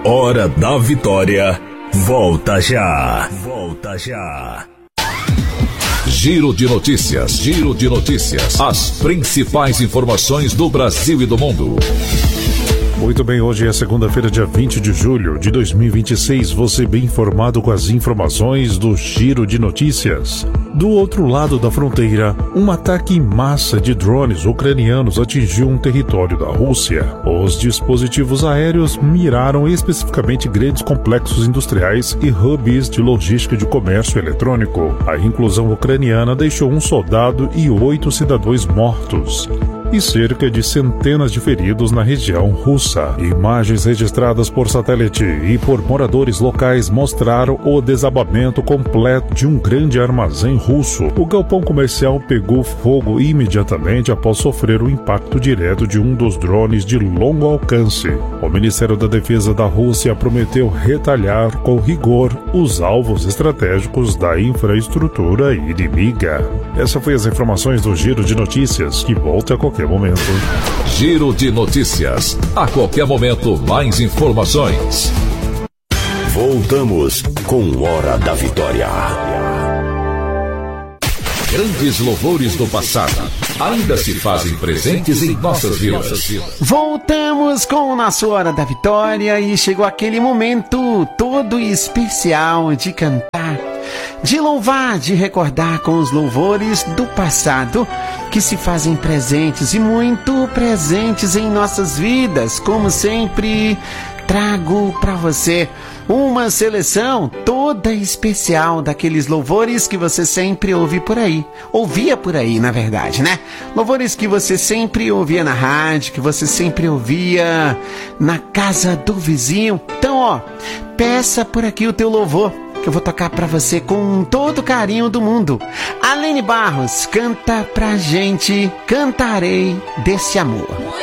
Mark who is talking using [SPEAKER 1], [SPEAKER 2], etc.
[SPEAKER 1] Hora da Vitória. Volta já. Volta já. Giro de notícias. Giro de notícias. As principais informações do Brasil e do mundo.
[SPEAKER 2] Muito bem, hoje é segunda-feira, dia 20 de julho de 2026. Você bem informado com as informações do Giro de Notícias. Do outro lado da fronteira, um ataque em massa de drones ucranianos atingiu um território da Rússia. Os dispositivos aéreos miraram especificamente grandes complexos industriais e hubs de logística de comércio eletrônico. A inclusão ucraniana deixou um soldado e 8 cidadãos mortos e cerca de centenas de feridos na região russa. Imagens registradas por satélite e por moradores locais mostraram o desabamento completo de um grande armazém russo. O galpão comercial pegou fogo imediatamente após sofrer o impacto direto de um dos drones de longo alcance. O Ministério da Defesa da Rússia prometeu retalhar com rigor os alvos estratégicos da infraestrutura inimiga. Essas foram as informações do Giro de Notícias, que volta a qualquer momento.
[SPEAKER 1] Giro de Notícias. A qualquer momento, mais informações. Voltamos com Hora da Vitória. Grandes louvores do passado ainda se fazem presentes em nossas vidas.
[SPEAKER 3] Voltamos com a nossa Hora da Vitória e chegou aquele momento todo especial de cantar, de louvar, de recordar com os louvores do passado que se fazem presentes e muito presentes em nossas vidas. Como sempre, trago para você uma seleção toda especial daqueles louvores que você sempre ouve por aí. Ouvia por aí, na verdade, né? Louvores que você sempre ouvia na rádio, que você sempre ouvia na casa do vizinho. Então, ó, peça por aqui o teu louvor, que eu vou tocar pra você com todo o carinho do mundo. Aline Barros, canta pra gente, Cantarei desse Amor.